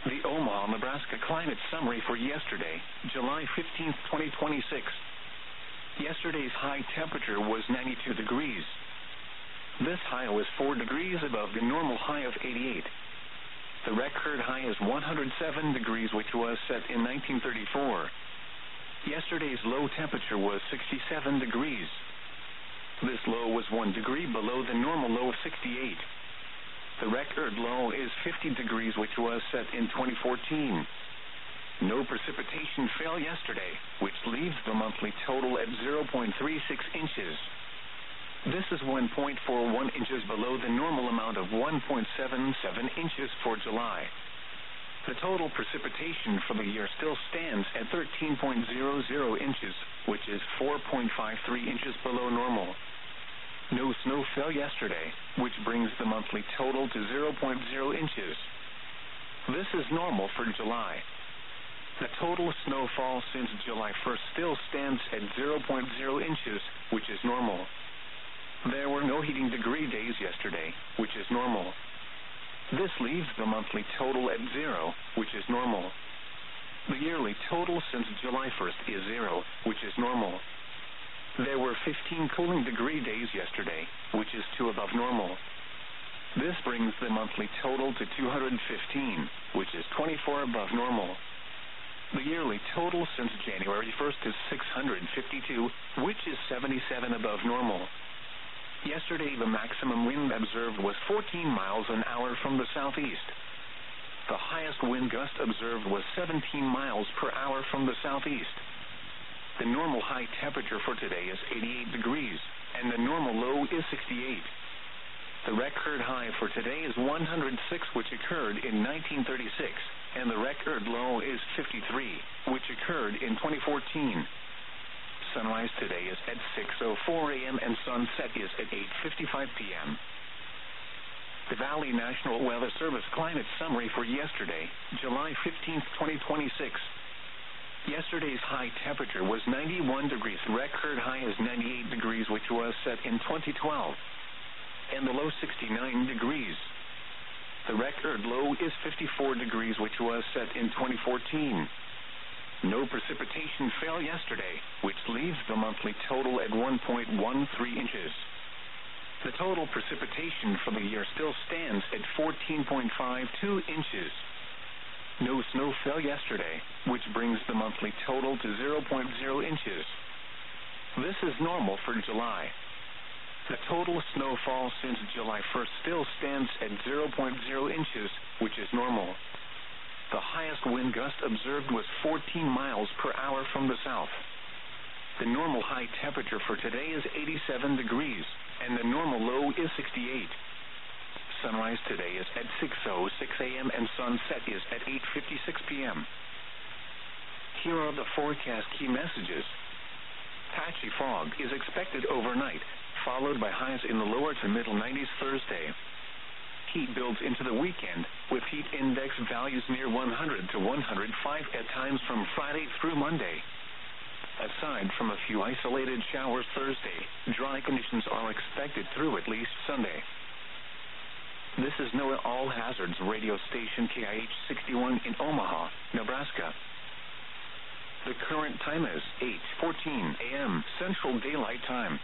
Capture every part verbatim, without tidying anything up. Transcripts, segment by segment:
The Omaha, Nebraska climate summary for yesterday, July fifteenth, twenty twenty-six. Yesterday's high temperature was ninety-two degrees. This high was four degrees above the normal high of eighty-eight. The record high is one hundred seven degrees, which was set in nineteen thirty-four. Yesterday's low temperature was sixty-seven degrees. This low was one degree below the normal low of sixty-eight. The record low is fifty degrees, which was set in twenty fourteen. No precipitation fell yesterday, which leaves the monthly total at zero point three six inches. This is one point four one inches below the normal amount of one point seven seven inches for July. The total precipitation for the year still stands at thirteen point zero zero inches, which is four point five three inches below normal. No snow fell yesterday, which brings the monthly total to zero point zero inches. This is normal for July. The total snowfall since July first still stands at zero point zero inches, which is normal. There were no heating degree days yesterday, which is normal. This leaves the monthly total at zero, which is normal. The yearly total since July first is zero, which is normal. There were fifteen cooling degree days yesterday, which is two above normal. This brings the monthly total to two hundred fifteen, which is twenty-four above normal. The yearly total since January first is six hundred fifty-two, which is seventy-seven above normal. Yesterday the maximum wind observed was fourteen miles an hour from the southeast. The highest wind gust observed was seventeen miles per hour from the southeast. The normal high temperature for today is eighty-eight degrees, and the normal low is sixty-eight. The record high for today is one hundred six, which occurred in nineteen thirty-six, and the record low is fifty-three, which occurred in twenty fourteen. Sunrise today is at six oh four a.m. and sunset is at eight fifty-five p.m. The Valley National Weather Service climate summary for yesterday, July fifteenth, twenty twenty-six. Yesterday's high temperature was ninety-one degrees. Record high is ninety-eight degrees, which was set in twenty twelve. And the low sixty-nine degrees. The record low is fifty-four degrees, which was set in twenty fourteen. No precipitation fell yesterday, which leaves the monthly total at one point one three inches. The total precipitation for the year still stands at fourteen point five two inches. No snow fell yesterday, which brings the monthly total to zero point zero inches. This is normal for July. The total snowfall since July first still stands at zero point zero inches, which is normal. The highest wind gust observed was fourteen miles per hour from the south. The normal high temperature for today is eighty-seven degrees, and the normal low is sixty-eight. Sunrise today is at six oh six a.m. and sunset is at eight fifty-six p.m. Here are the forecast key messages. Patchy fog is expected overnight, followed by highs in the lower to middle nineties Thursday. Heat builds into the weekend, with heat index values near one hundred to one hundred five at times from Friday through Monday. Aside from a few isolated showers Thursday, dry conditions are expected through at least Sunday. This is NOAA All Hazards radio station K I H sixty-one in Omaha, Nebraska. The current time is eight fourteen a.m. Central Daylight Time.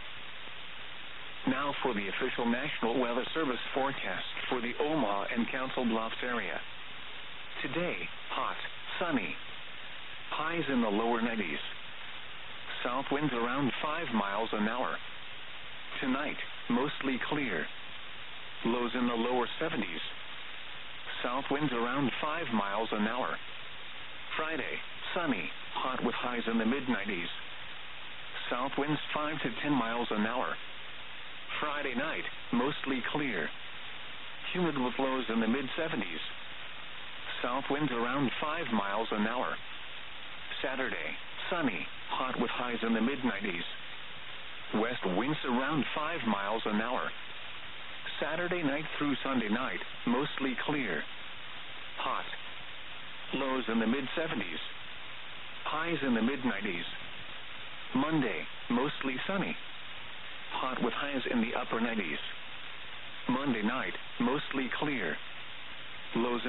Now for the official National Weather Service forecast for the Omaha and Council Bluffs area. Today, hot, sunny. Highs in the lower nineties. South winds around five miles an hour. Tonight, mostly clear. Lows in the lower seventies. South winds around five miles an hour. Friday, sunny, hot with highs in the mid nineties. South winds five to ten miles an hour. Friday night, mostly clear. Humid with lows in the mid seventies. South winds around five miles an hour. Saturday, sunny, hot with highs in the mid nineties. West winds around five miles an hour. Saturday night through Sunday night, mostly clear. Hot. Lows in the mid seventies. Highs in the mid nineties. Monday, mostly sunny. Hot with highs in the upper nineties. Monday night, mostly clear. Lows